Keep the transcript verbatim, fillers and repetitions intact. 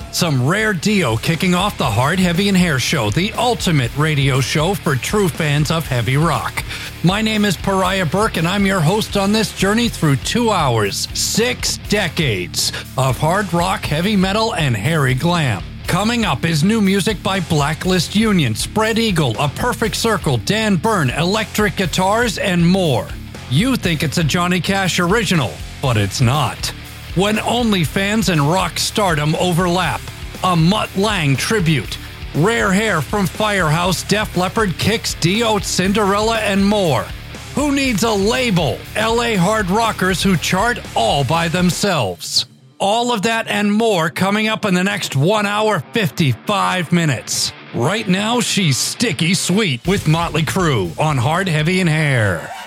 Some rare Dio kicking off the Hard, Heavy, and Hair Show, the ultimate radio show for true fans of heavy rock. My name is Pariah Burke, and I'm your host on this journey through two hours, six decades of hard rock, heavy metal, and hairy glam. Coming up is new music by Blacklist Union, Spread Eagle, A Perfect Circle, Dan Byrne, electric guitars, and more. You think it's a Johnny Cash original, but it's not. When Only Fans and rock stardom overlap, a Mutt Lange tribute, Rare Hair from Firehouse, Def Leppard, Kix, Dio, Cinderella, and more. Who needs a label? L A hard rockers who chart all by themselves. All of that and more coming up in the next one hour, fifty-five minutes. Right now, she's sticky sweet with Motley Crue on Hard, Heavy, and Hair.